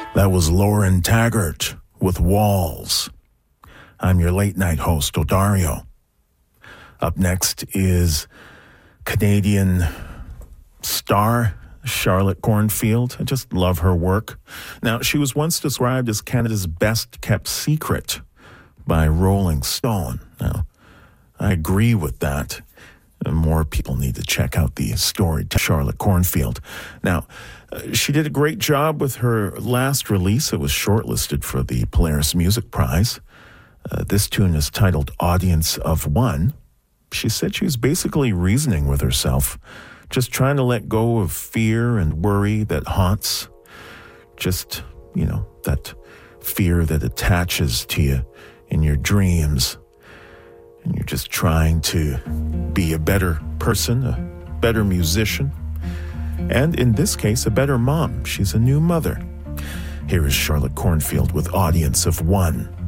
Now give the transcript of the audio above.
That was Lauren Taggart with Walls. I'm your late night host, Odario. Up next is Canadian star Charlotte Cornfield. I just love her work. Now, she was once described as Canada's best kept secret by Rolling Stone. Now, I agree with that. More people need to check out the story to Charlotte Cornfield. Now, she did a great job with her last release. It was shortlisted for the Polaris Music Prize. This tune is titled Audience of One. She said she was basically reasoning with herself, just trying to let go of fear and worry that haunts. Just, that fear that attaches to you in your dreams. And you're just trying to be a better person, a better musician, and in this case, a better mom. She's a new mother. Here is Charlotte Cornfield with Audience of One.